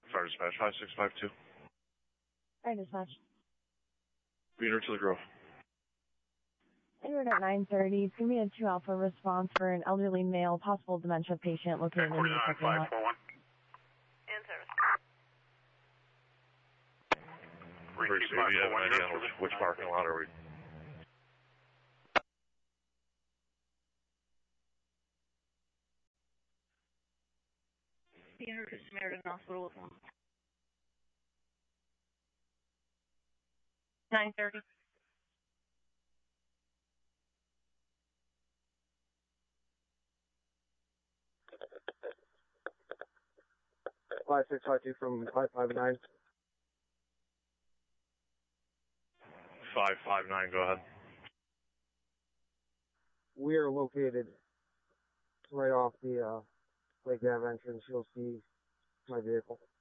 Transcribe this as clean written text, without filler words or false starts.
Fire dispatch 5652. Fire dispatch. Beaner to the Grove. Entered at 9:30. It's going to be a 2 Alpha response for an elderly male, possible dementia patient located in the parking lot. 49-541. In service. Bridge, do you have an idea on which parking lot are we? Beaner to Samaritan Hospital. 9:30. Five 652 from 559. 559, go ahead. We are located right off the Lake Ave entrance. You'll see my vehicle.